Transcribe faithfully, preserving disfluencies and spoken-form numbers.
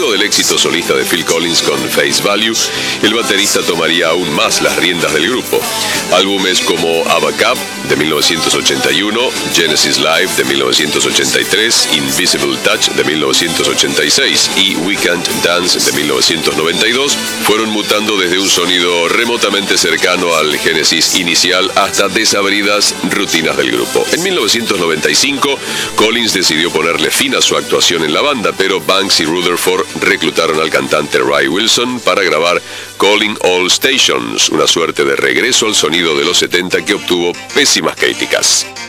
Luego del éxito solista de Phil Collins con Face Value, el baterista tomaría aún más las riendas del grupo. Álbumes como Ava Cup de mil novecientos ochenta y uno, Genesis Live de mil novecientos ochenta y tres, Invisible Touch de mil novecientos ochenta y seis y We Can't Dance de mil novecientos noventa y dos fueron mutando desde un sonido remotamente cercano al Genesis inicial hasta desabridas rutinas del grupo. En mil novecientos noventa y cinco, Collins decidió ponerle fin a su actuación en la banda, pero Banks y Rutherford reclutaron al cantante Ray Wilson para grabar Calling All Stations, una suerte de regreso al sonido de los setenta que obtuvo pésimas críticas.